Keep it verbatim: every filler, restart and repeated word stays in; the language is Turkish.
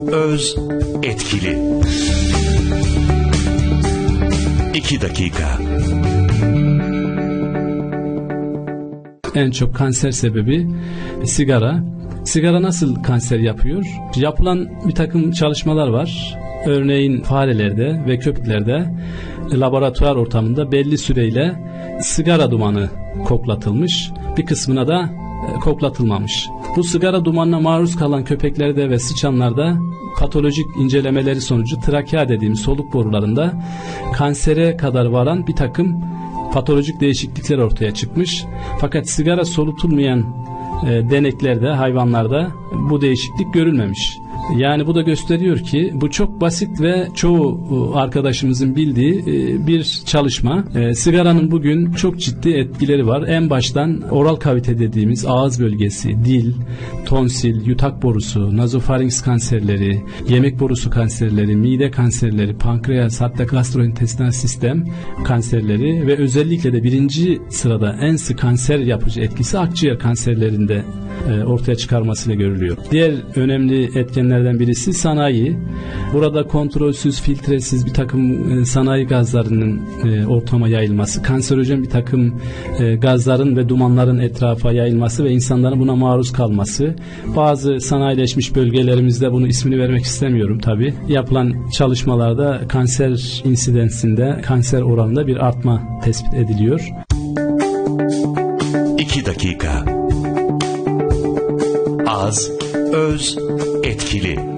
Öz, etkili. İki dakika. En çok kanser sebebi sigara. Sigara nasıl kanser yapıyor? Yapılan bir takım çalışmalar var. Örneğin farelerde ve köpeklerde laboratuvar ortamında belli süreyle sigara dumanı koklatılmış, bir kısmına da koklatılmamış. Bu sigara dumanına maruz kalan köpeklerde ve sıçanlarda patolojik incelemeleri sonucu trakea dediğimiz soluk borularında kansere kadar varan bir takım patolojik değişiklikler ortaya çıkmış. Fakat sigara solutulmayan e, deneklerde, hayvanlarda bu değişiklik görülmemiş. Yani bu da gösteriyor ki bu çok basit ve çoğu arkadaşımızın bildiği bir çalışma. E, sigaranın bugün çok ciddi etkileri var. En baştan oral kavite dediğimiz ağız bölgesi, dil, tonsil, yutak borusu, nazofarinks kanserleri, yemek borusu kanserleri, mide kanserleri, pankreas, hatta gastrointestinal sistem kanserleri ve özellikle de birinci sırada en sık kanser yapıcı etkisi akciğer kanserlerinde e, ortaya çıkarmasıyla görülüyor. Diğer önemli etkenlerden birisi sanayi. Burada kontrolsüz, filtresiz bir takım e, sanayi gazlarının e, ortama yayılması, kanserojen bir takım e, gazların ve dumanların etrafa yayılması ve insanların buna maruz kalması. Bazı sanayileşmiş bölgelerimizde, bunu ismini vermek istemiyorum tabii, yapılan çalışmalarda kanser insidensinde, kanser oranında bir artma tespit ediliyor. İki dakika. Az, öz, etkili.